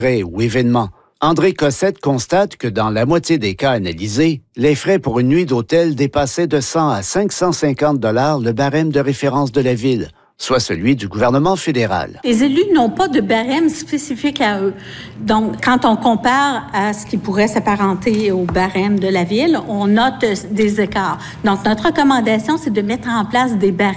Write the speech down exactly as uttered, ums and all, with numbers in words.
ou événements. André Cossette constate que dans la moitié des cas analysés, les frais pour une nuit d'hôtel dépassaient de cent à cinq cent cinquante dollars le barème de référence de la ville, soit celui du gouvernement fédéral. Les élus n'ont pas de barème spécifique à eux. Donc, quand on compare à ce qui pourrait s'apparenter au barème de la ville, on note des écarts. Donc, notre recommandation, c'est de mettre en place des barèmes